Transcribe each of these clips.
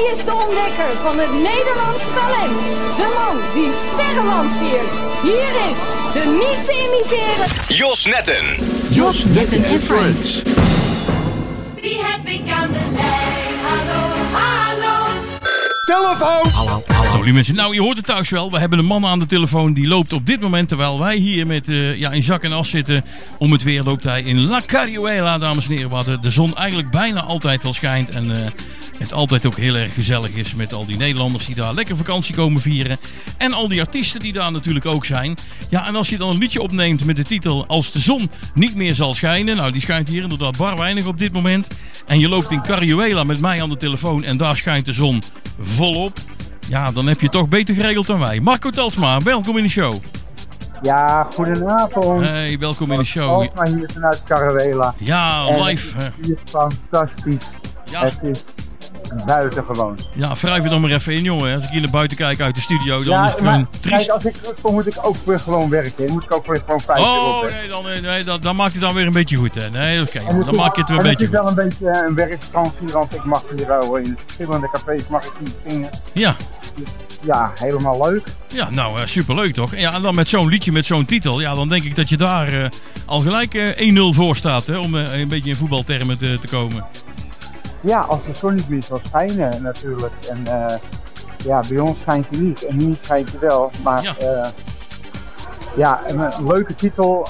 is de ontdekker van het Nederlands talent. De man die sterren lanceert. Hier is de niet te imiteren Jos Netten. Jos Netten en Friends. Wie heb ik aan de lijn? Hallo, hallo. Telefoon! Hallo. Zo, lieve mensen. Nou, je hoort het thuis wel. We hebben een man aan de telefoon die loopt op dit moment, terwijl wij hier met in zak en as zitten. Om het weer loopt hij in La Carioela, dames en heren. Waar de zon eigenlijk bijna altijd wel schijnt. En het altijd ook heel erg gezellig is met al die Nederlanders die daar lekker vakantie komen vieren. En al die artiesten die daar natuurlijk ook zijn. Ja, en als je dan een liedje opneemt met de titel Als de zon niet meer zal schijnen. Nou, die schijnt hier inderdaad bar weinig op dit moment. En je loopt in Carioela met mij aan de telefoon en daar schijnt de zon volop. Ja, dan heb je het toch beter geregeld dan wij. Marco Talsma, welkom in de show. Ja, goedenavond. Hey, welkom in de show. Talsma hier vanuit Carioela. Ja, en live. Het is fantastisch. Ja. Het is buitengewoon. Ja, wrijf er dan maar even in, jongen. Als ik hier naar buiten kijk uit de studio, dan is het maar gewoon triest. Kijk, als ik terugkom moet ik ook weer gewoon werken. Moet ik ook weer gewoon 5 uur op werken. Nee, dan maakt het dan weer een beetje goed, hè. Nee, oké, dan maak je het weer een beetje goed. Het is goed. wel een beetje een werkvakantie, want ik mag hier in verschillende cafés mag ik niet zingen. Ja. Ja, helemaal leuk. Ja, nou, superleuk toch? Ja, en dan met zo'n liedje, met zo'n titel, ja, dan denk ik dat je daar al gelijk 1-0 voor staat, hè, om een beetje in voetbaltermen te komen. Ja, als de zon niet meer zal schijnen natuurlijk. En ja, bij ons schijnt hij niet en hier schijnt hij wel. Maar ja, een leuke titel,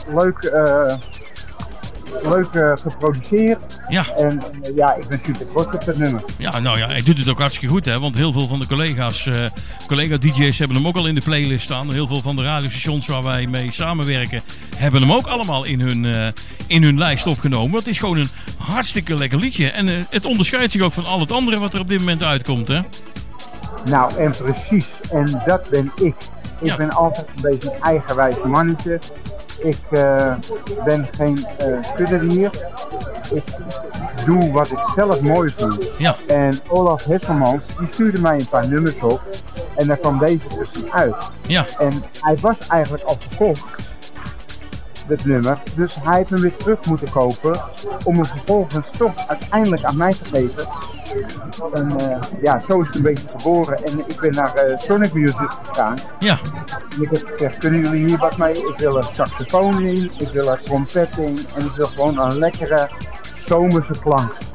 leuk geproduceerd. Ja. En ja, ik ben super trots op het nummer. Ja, nou ja, hij doet het ook hartstikke goed, hè. Want heel veel van de collega-DJ's hebben hem ook al in de playlist staan. Heel veel van de radiostations waar wij mee samenwerken hebben hem ook allemaal in hun lijst opgenomen. Het is gewoon een hartstikke lekker liedje. En het onderscheidt zich ook van al het andere wat er op dit moment uitkomt, hè. Nou, en precies. En dat ben ik. Ik ben altijd een beetje een eigenwijs mannetje. Ik ben geen kuddedier. Ik doe wat ik zelf mooi vind. Ja. En Olaf Hesselmans, die stuurde mij een paar nummers op. En daar kwam deze tussen uit. Ja. En hij was eigenlijk al verkocht, dit nummer. Dus hij heeft hem weer terug moeten kopen. Om hem vervolgens toch uiteindelijk aan mij te geven. En ja, zo is het een beetje geboren. En ik ben naar Sonic Music gegaan. Ja. En ik heb gezegd, kunnen jullie hier wat mee? Ik wil een saxofoon in, ik wil een trompet in en ik wil gewoon een lekkere zomerse klank.